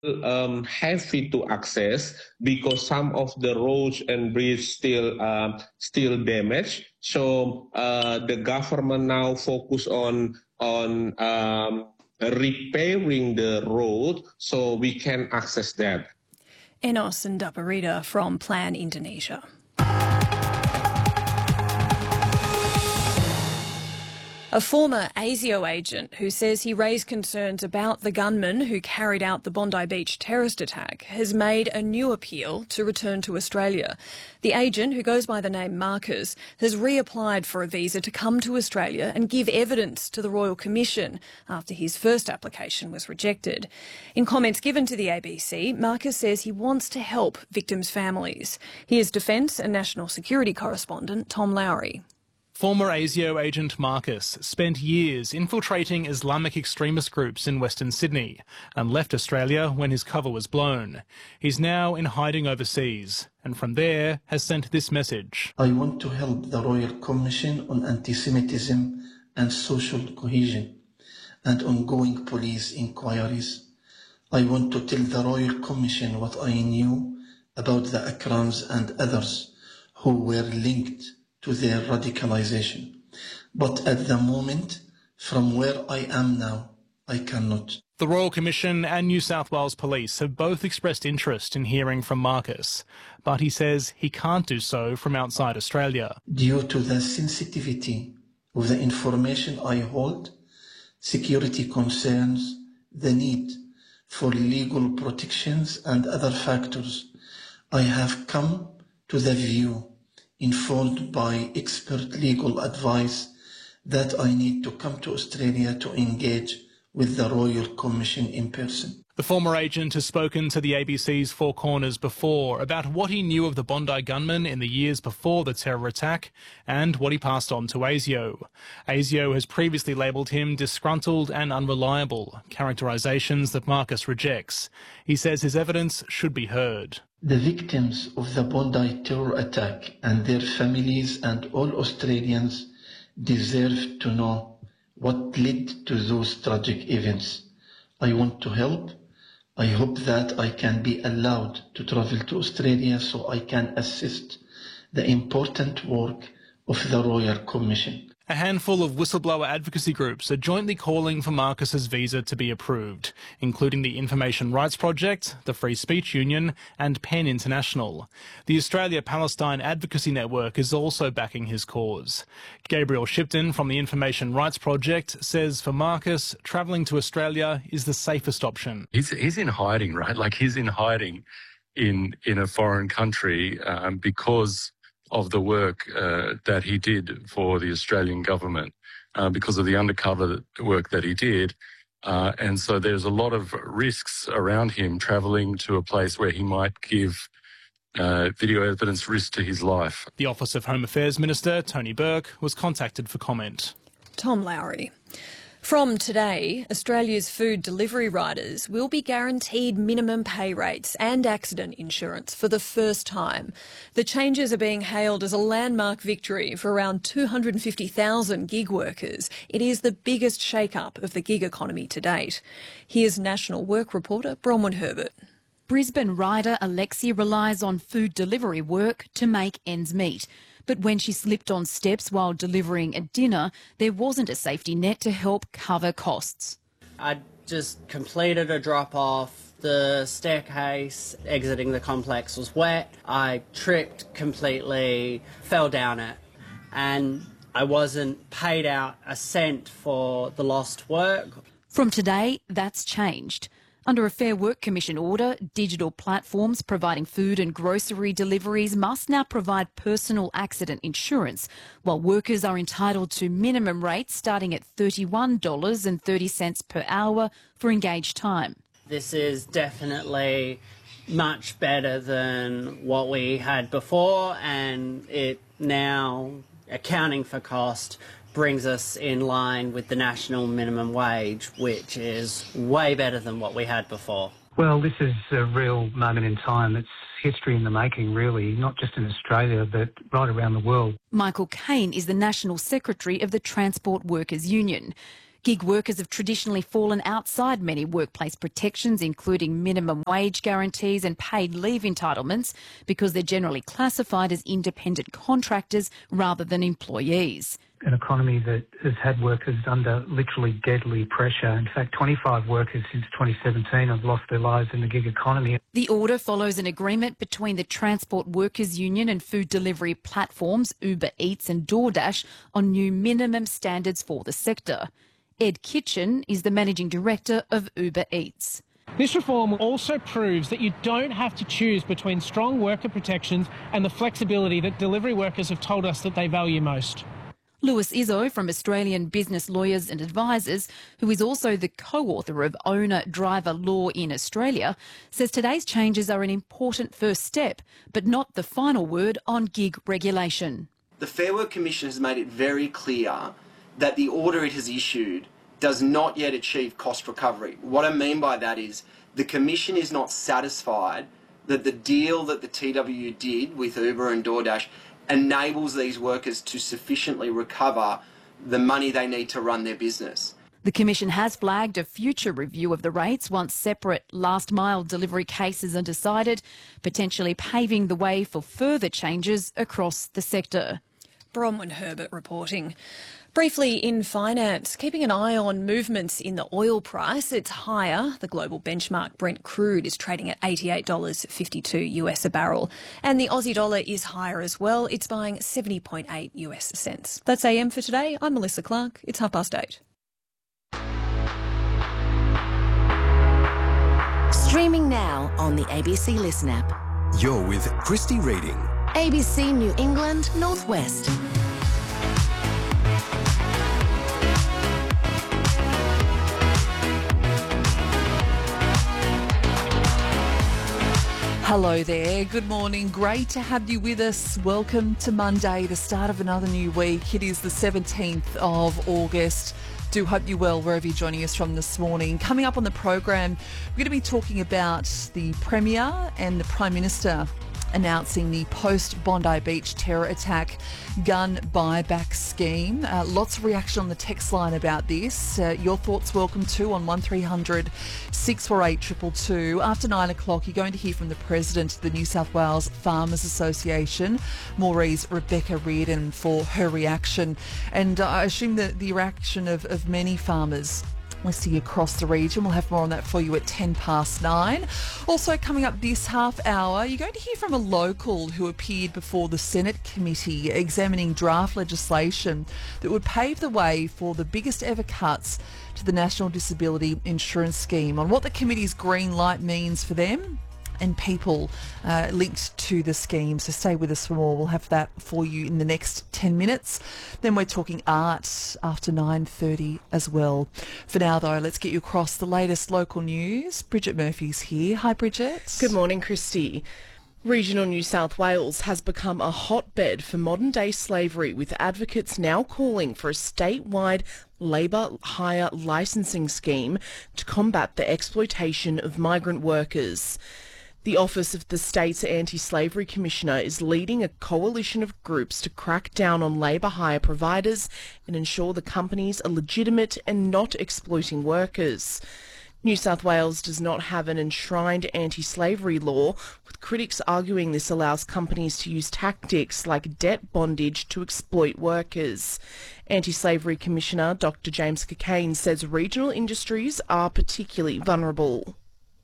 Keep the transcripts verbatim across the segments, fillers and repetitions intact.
Um, heavy to access because some of the roads and bridges still uh, still damaged. So uh, the government now focus on on um, repairing the road so we can access that. Enos Ndaparida from Plan Indonesia. A former ASIO agent who says he raised concerns about the gunman who carried out the Bondi Beach terrorist attack has made a new appeal to return to Australia. The agent, who goes by the name Marcus, has reapplied for a visa to come to Australia and give evidence to the Royal Commission after his first application was rejected. In comments given to the A B C, Marcus says he wants to help victims' families. Here's Defence and National Security correspondent Tom Lowry. Former ASIO agent Marcus spent years infiltrating Islamic extremist groups in Western Sydney and left Australia when his cover was blown. He's now in hiding overseas and from there has sent this message. I want to help the Royal Commission on Anti-Semitism and Social Cohesion and ongoing police inquiries. I want to tell the Royal Commission what I knew about the Akrams and others who were linked to their radicalization. But at the moment, from where I am now, I cannot. The Royal Commission and New South Wales Police have both expressed interest in hearing from Marcus, but he says he can't do so from outside Australia. Due to the sensitivity of the information I hold, security concerns, the need for legal protections and other factors, I have come to the view, informed by expert legal advice, that I need to come to Australia to engage with the Royal Commission in person. The former agent has spoken to the A B C's Four Corners before about what he knew of the Bondi gunman in the years before the terror attack and what he passed on to ASIO. ASIO has previously labelled him disgruntled and unreliable, characterisations that Marcus rejects. He says his evidence should be heard. The victims of the Bondi terror attack and their families and all Australians deserve to know what led to those tragic events. I want to help. I hope that I can be allowed to travel to Australia so I can assist the important work of the Royal Commission. A handful of whistleblower advocacy groups are jointly calling for Marcus's visa to be approved, including the Information Rights Project, the Free Speech Union and PEN International. The Australia-Palestine Advocacy Network is also backing his cause. Gabriel Shipton from the Information Rights Project says for Marcus, travelling to Australia is the safest option. He's, he's in hiding, right? Like he's in hiding in, in a foreign country um, because of the work uh, that he did for the Australian government, uh, because of the undercover work that he did. Uh, and so there's a lot of risks around him travelling to a place where he might give uh, video evidence risk to his life. The Office of Home Affairs Minister, Tony Burke, was contacted for comment. Tom Lowry. From today, Australia's food delivery riders will be guaranteed minimum pay rates and accident insurance for the first time. The changes are being hailed as a landmark victory for around two hundred fifty thousand gig workers. It is the biggest shake-up of the gig economy to date. Here's National Work reporter Bronwyn Herbert. Brisbane rider Alexi relies on food delivery work to make ends meet. But when she slipped on steps while delivering a dinner, there wasn't a safety net to help cover costs. I just completed a drop-off. The staircase exiting the complex was wet. I tripped completely, fell down it, and I wasn't paid out a cent for the lost work. From today, that's changed. Under a Fair Work Commission order, digital platforms providing food and grocery deliveries must now provide personal accident insurance, while workers are entitled to minimum rates starting at thirty-one dollars and thirty cents per hour for engaged time. This is definitely much better than what we had before, and it now, accounting for cost, brings us in line with the national minimum wage, which is way better than what we had before. Well, this is a real moment in time. It's history in the making, really, not just in Australia, but right around the world. Michael Caine is the National Secretary of the Transport Workers Union. Gig workers have traditionally fallen outside many workplace protections, including minimum wage guarantees and paid leave entitlements, because they're generally classified as independent contractors rather than employees. An economy that has had workers under literally deadly pressure. In fact, twenty-five workers since twenty seventeen have lost their lives in the gig economy. The order follows an agreement between the Transport Workers Union and food delivery platforms Uber Eats and DoorDash on new minimum standards for the sector. Ed Kitchen is the managing director of Uber Eats. This reform also proves that you don't have to choose between strong worker protections and the flexibility that delivery workers have told us that they value most. Lewis Izzo from Australian Business Lawyers and Advisors, who is also the co-author of Owner-Driver Law in Australia, says today's changes are an important first step, but not the final word on gig regulation. The Fair Work Commission has made it very clear that the order it has issued does not yet achieve cost recovery. What I mean by that is the Commission is not satisfied that the deal that the T W did with Uber and DoorDash enables these workers to sufficiently recover the money they need to run their business. The Commission has flagged a future review of the rates once separate last-mile delivery cases are decided, potentially paving the way for further changes across the sector. Bronwyn Herbert reporting. Briefly in finance, keeping an eye on movements in the oil price. It's higher. The global benchmark Brent crude is trading at eighty-eight dollars fifty-two US a barrel. And the Aussie dollar is higher as well. It's buying seventy point eight US cents. That's A M for today. I'm Melissa Clark. It's half past eight. Streaming now on the A B C Listen app. You're with Christy Reading. A B C New England Northwest. Hello there, good morning, great to have you with us. Welcome to Monday, the start of another new week. It is the seventeenth of August. Do hope you're well wherever you're joining us from this morning. Coming up on the program, we're going to be talking about the Premier and the Prime Minister announcing the post-Bondi Beach terror attack gun buyback scheme. Uh, lots of reaction on the text line about this. Uh, your thoughts welcome too on one three hundred six four eight two two two. After nine o'clock, you're going to hear from the President of the New South Wales Farmers Association, Maurie's Rebecca Reardon, for her reaction. And uh, I assume that the reaction of, of many farmers listening across the region. We'll have more on that for you at ten past nine. Also coming up this half hour, you're going to hear from a local who appeared before the Senate committee examining draft legislation that would pave the way for the biggest ever cuts to the National Disability Insurance Scheme, on what the committee's green light means for them and people uh, linked to the scheme. So stay with us for more. We'll have that for you in the next ten minutes. Then we're talking art after nine thirty as well. For now, though, let's get you across the latest local news. Bridget Murphy's here. Hi, Bridget. Good morning, Christy. Regional New South Wales has become a hotbed for modern-day slavery, with advocates now calling for a statewide labour hire licensing scheme to combat the exploitation of migrant workers. The Office of the State's Anti-Slavery Commissioner is leading a coalition of groups to crack down on labour hire providers and ensure the companies are legitimate and not exploiting workers. New South Wales does not have an enshrined anti-slavery law, with critics arguing this allows companies to use tactics like debt bondage to exploit workers. Anti-Slavery Commissioner Doctor James Cockayne says regional industries are particularly vulnerable.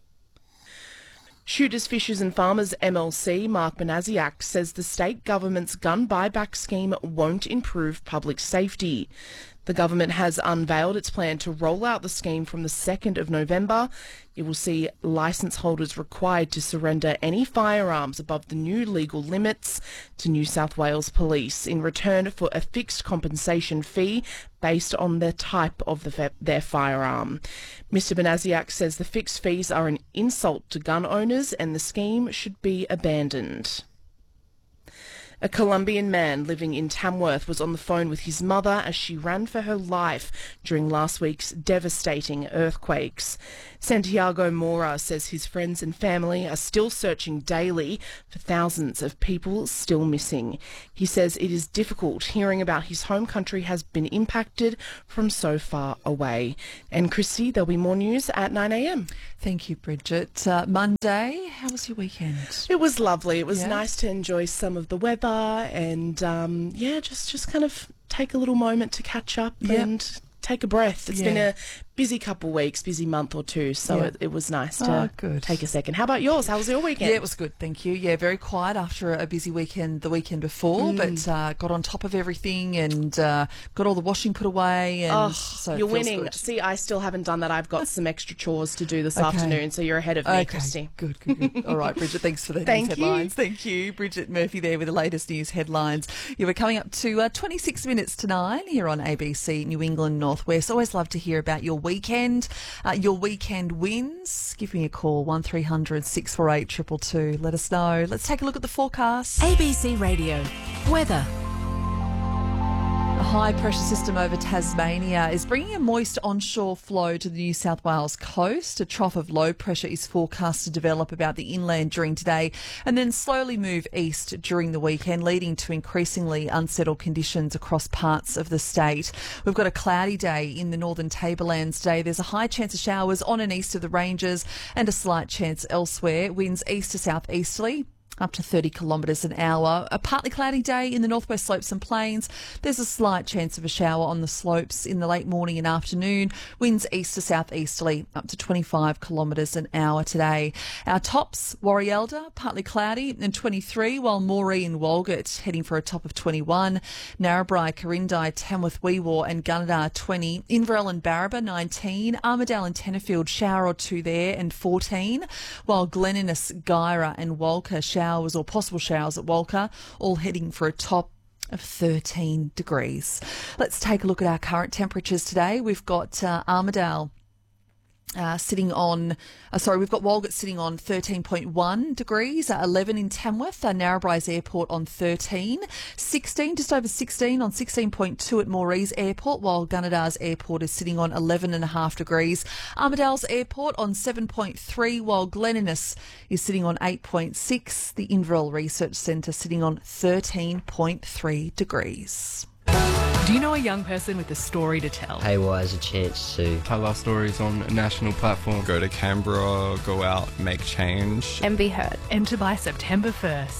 Shooters, Fishers and Farmers M L C Mark Banasiak says the state government's gun buyback scheme won't improve public safety. The government has unveiled its plan to roll out the scheme from the second of November. It will see licence holders required to surrender any firearms above the new legal limits to New South Wales Police in return for a fixed compensation fee based on the type of the, their firearm. Mister Banasiak says the fixed fees are an insult to gun owners and the scheme should be abandoned. A Colombian man living in Tamworth was on the phone with his mother as she ran for her life during last week's devastating earthquakes. Santiago Mora says his friends and family are still searching daily for thousands of people still missing. He says it is difficult hearing about his home country has been impacted from so far away. And Christy, there'll be more news at nine a m. Thank you, Bridget. Uh, Monday, how was your weekend? It was lovely. It was Yeah. nice to enjoy some of the weather and, um, yeah, just, just kind of take a little moment to catch up Yep. and take a breath. It's Yeah. been a busy couple of weeks, busy month or two, so Yeah. it, it was nice Oh, to good. take a second. How about yours? How was your weekend? Yeah, it was good, thank you. Yeah, very quiet after a busy weekend the weekend before, Mm. but uh, got on top of everything and uh, got all the washing put away. And Oh, so it you're feels winning. good. See, I still haven't done that. I've got some extra chores to do this Okay. afternoon, so you're ahead of me, Okay, Christy. Good, good, good. All right, Bridget, thanks for the Thank news you. headlines. Thank you. Bridget Murphy there with the latest news headlines. You were coming up to uh, twenty-six minutes to nine here on A B C New England Northwest. Always love to hear about your weekend, uh, your weekend wins. Give me a call, one three hundred six four eight two two two. Let us know. Let's take a look at the forecast. A B C Radio. Weather. A high pressure system over Tasmania is bringing a moist onshore flow to the New South Wales coast. A trough of low pressure is forecast to develop about the inland during today and then slowly move east during the weekend, leading to increasingly unsettled conditions across parts of the state. We've got a cloudy day in the northern Tablelands today. There's a high chance of showers on and east of the ranges and a slight chance elsewhere. Winds east to southeasterly, up to thirty kilometres an hour. A partly cloudy day in the northwest slopes and plains. There's a slight chance of a shower on the slopes in the late morning and afternoon. Winds east to southeasterly, up to twenty-five kilometres an hour today. Our tops, Warrielda, partly cloudy and twenty-three, while Moree and Walgett heading for a top of twenty-one. Narrabri, Corindai, Tamworth, Weewar and Gunnedah, twenty. Inverell and Barraba, nineteen. Armidale and Tenterfield, shower or two there and fourteen. While Glen Innes, Guyra and Walker, shower Showers or possible showers at Walker, all heading for a top of thirteen degrees. Let's take a look at our current temperatures today. We've got uh, Armidale Uh, sitting on, uh, sorry, we've got Walgett sitting on thirteen point one degrees, uh, eleven in Tamworth, uh, Narrabri's Airport on thirteen, sixteen, just over sixteen on sixteen point two at Moree's Airport, while Gunnedah's Airport is sitting on eleven point five degrees. Armidale's Airport on seven point three, while Glen Innes is sitting on eight point six. The Inverell Research Centre sitting on thirteen point three degrees. Do you know a young person with a story to tell? Haywire is a chance to tell our stories on a national platform. Go to Canberra, go out, make change. And be heard. Enter by September first.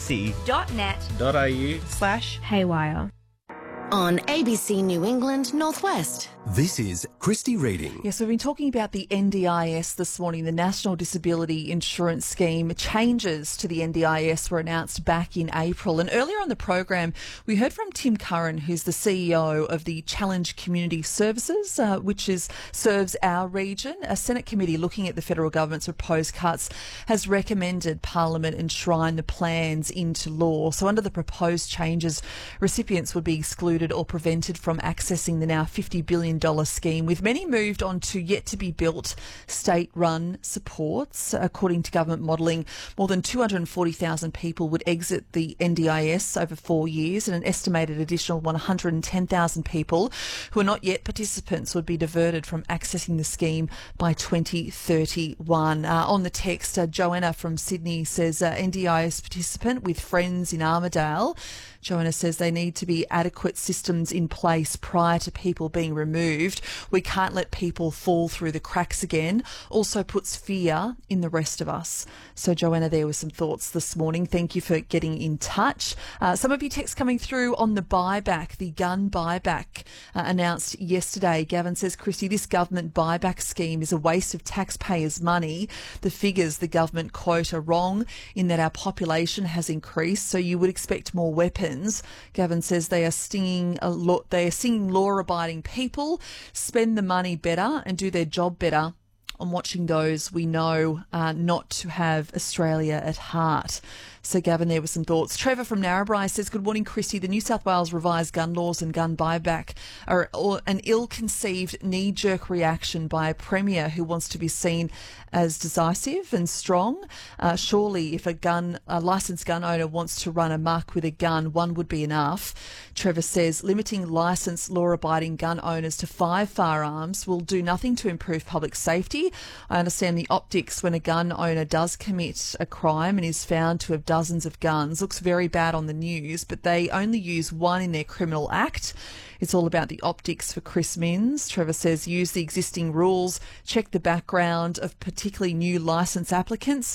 abc.net.au slash Haywire. On A B C New England Northwest. This is Christy Reading. Yes, we've been talking about the N D I S this morning. The National Disability Insurance Scheme. Changes to the N D I S were announced back in April. And earlier on the program, we heard from Tim Curran, who's the C E O of the Challenge Community Services, uh, which is serves our region. A Senate committee looking at the federal government's proposed cuts has recommended Parliament enshrine the plans into law. So under the proposed changes, recipients would be excluded or prevented from accessing the now fifty billion dollars scheme, with many moved on to yet-to-be-built state-run supports. According to government modelling, more than two hundred forty thousand people would exit the N D I S over four years, and an estimated additional one hundred ten thousand people who are not yet participants would be diverted from accessing the scheme by twenty thirty-one. Uh, on the text, uh, Joanna from Sydney says, uh, N D I S participant with friends in Armidale. Joanna says they need to be adequate systems in place prior to people being removed. We can't let people fall through the cracks again. Also puts fear in the rest of us. So Joanna, there were some thoughts this morning. Thank you for getting in touch. Uh, some of you texts coming through on the buyback, the gun buyback uh, announced yesterday. Gavin says, Christy, this government buyback scheme is a waste of taxpayers' money. The figures the government quote are wrong in that our population has increased, so you would expect more weapons. Gavin says they are stinging a lot, they are singing law-abiding people, spend the money better and do their job better on watching those we know uh, not to have Australia at heart. So Gavin there with some thoughts. Trevor from Narrabri says, good morning, Christy. The New South Wales revised gun laws and gun buyback are an ill-conceived knee-jerk reaction by a Premier who wants to be seen as decisive and strong. Uh, surely if a gun, a licensed gun owner wants to run amok with a gun, one would be enough. Trevor says limiting licensed law-abiding gun owners to five firearms will do nothing to improve public safety. I understand the optics when a gun owner does commit a crime and is found to have dozens of guns looks very bad on the news, but they only use one in their criminal act. It's all about the optics for Chris Minns. Trevor says use the existing rules, check the background of particularly new licence applicants,